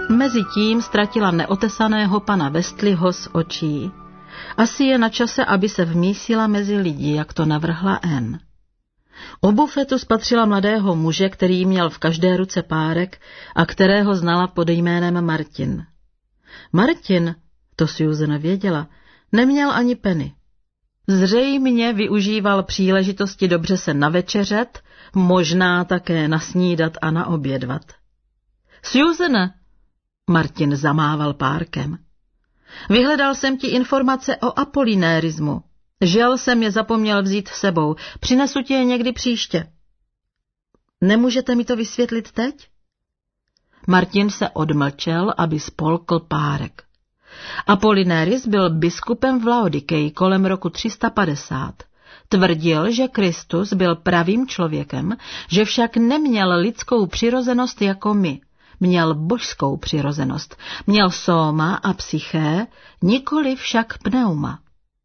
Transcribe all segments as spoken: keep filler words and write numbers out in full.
Mezitím ztratila neotesaného pana Westleyho z očí. Asi je na čase, aby se vmísila mezi lidi, jak to navrhla Anne. U bufetu spatřila mladého muže, který měl v každé ruce párek a kterého znala pod jménem Martin. Martin, to Susan věděla, neměl ani penny. Zřejmě využíval příležitosti dobře se navečeřet, možná také nasnídat a naobědvat. Susan, Martin zamával párkem. Vyhledal jsem ti informace o apolinérismu. Žel jsem je zapomněl vzít s sebou. Přinesu ti je někdy příště. Nemůžete mi to vysvětlit teď? Martin se odmlčel, aby spolkl párek. Apolinéris byl biskupem v Laodikeji kolem roku tři sta padesát. Tvrdil, že Kristus byl pravým člověkem, že však neměl lidskou přirozenost jako my. Měl božskou přirozenost. Měl sóma a psyché, nikoli však pneuma.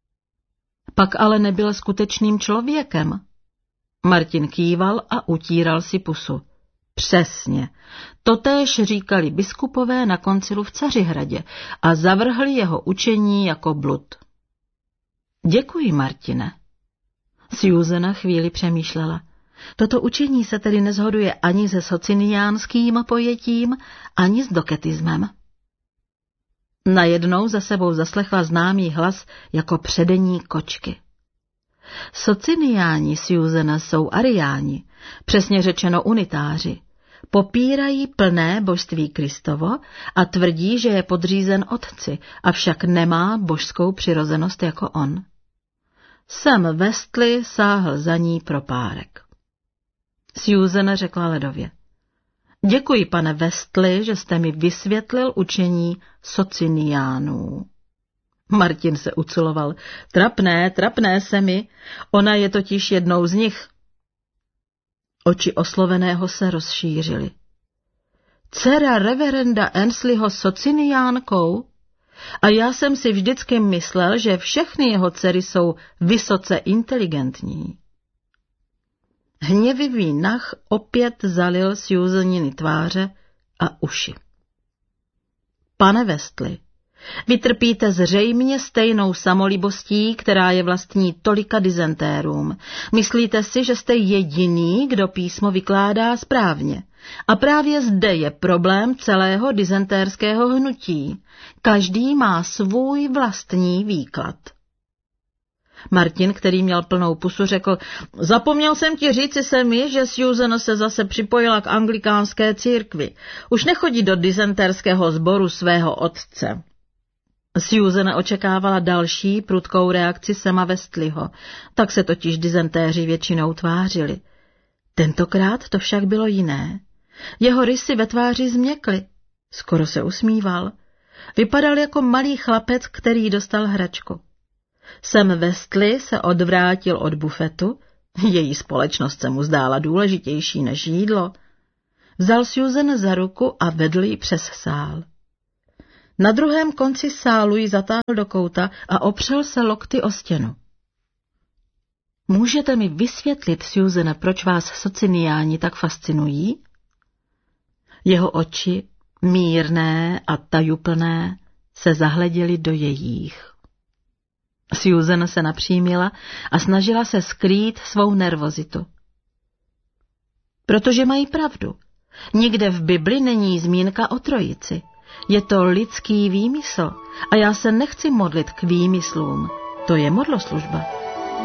Pak ale nebyl skutečným člověkem. Martin kýval a utíral si pusu. Přesně. Totéž říkali biskupové na koncilu v Cařihradě a zavrhli jeho učení jako blud. Děkuji, Martine. Susan chvíli přemýšlela. Toto učení se tedy nezhoduje ani se sociniánským pojetím, ani s doketismem. Najednou za sebou zaslechla známý hlas jako předení kočky. Sociniáni, Susan, jsou ariáni, přesně řečeno unitáři. Popírají plné božství Kristovo a tvrdí, že je podřízen otci, avšak nemá božskou přirozenost jako on. Sam Westley sáhl za ní pro párek. Susan řekla ledově. Děkuji, pane Westley, že jste mi vysvětlil učení sociniánů. Martin se uciloval. Trapné, trapné se mi, ona je totiž jednou z nich. Oči osloveného se rozšířily. Dcera reverenda Annesleyho sociniánkou? A já jsem si vždycky myslel, že všechny jeho dcery jsou vysoce inteligentní. Hněvivý nach opět zalil Susaniny tváře a uši. Pane Westley, vy trpíte zřejmě stejnou samolibostí, která je vlastní tolika dizentérům. Myslíte si, že jste jediný, kdo písmo vykládá správně. A právě zde je problém celého dizentérského hnutí. Každý má svůj vlastní výklad. Martin, který měl plnou pusu, řekl, zapomněl jsem ti říci se mi, že Susan se zase připojila k anglikánské církvi. Už nechodí do dizentérského sboru svého otce. Susan očekávala další prudkou reakci Sama Westleyho, tak se totiž dizentéři většinou tvářili. Tentokrát to však bylo jiné. Jeho rysy ve tváři změkly. Skoro se usmíval. Vypadal jako malý chlapec, který dostal hračku. Sam Westley se odvrátil od bufetu, její společnost se mu zdála důležitější než jídlo. Vzal Susan za ruku a vedl ji přes sál. Na druhém konci sálu ji zatáhl do kouta a opřel se lokty o stěnu. Můžete mi vysvětlit, Susan, proč vás sociniáni tak fascinují? Jeho oči, mírné a tajuplné, se zahleděly do jejích. Susan se napřímila a snažila se skrýt svou nervozitu. Protože mají pravdu. Nikde v Bibli není zmínka o trojici. Je to lidský výmysl a já se nechci modlit k výmyslům. To je modloslužba.